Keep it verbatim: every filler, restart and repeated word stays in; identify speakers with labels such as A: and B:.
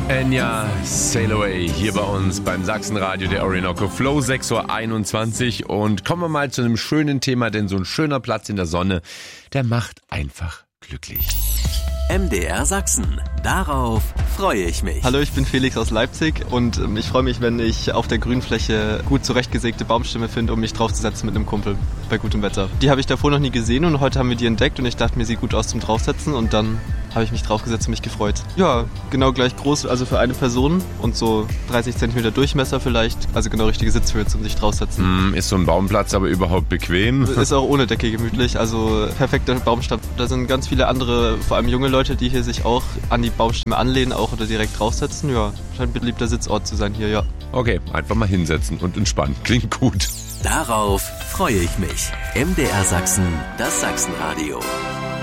A: Enya, Sail Away, hier bei uns beim Sachsenradio der Orinoco Flow, sechs Uhr einundzwanzig. Und kommen wir mal zu einem schönen Thema, denn so ein schöner Platz in der Sonne, der macht einfach glücklich.
B: M D R Sachsen. Darauf freue ich mich.
C: Hallo, ich bin Felix aus Leipzig und ich freue mich, wenn ich auf der Grünfläche gut zurechtgesägte Baumstämme finde, um mich draufzusetzen mit einem Kumpel bei gutem Wetter. Die habe ich davor noch nie gesehen und heute haben wir die entdeckt und ich dachte mir, sieht gut aus zum Draufsetzen und dann habe ich mich draufgesetzt und mich gefreut. Ja, genau gleich groß, also für eine Person und so dreißig Zentimeter Durchmesser vielleicht, also genau richtige Sitzhöhe zum sich draufsetzen.
A: Mm, ist so ein Baumplatz aber überhaupt bequem?
C: Ist auch ohne Decke gemütlich, also perfekter Baumstamm. Da sind ganz viele andere, vor allem junge Leute, die hier sich auch an die Baumstämme anlehnen, auch oder direkt draufsetzen. Ja, scheint ein beliebter Sitzort zu sein hier, ja.
A: Okay, einfach mal hinsetzen und entspannen. Klingt gut.
B: Darauf freue ich mich. M D R Sachsen, das Sachsenradio.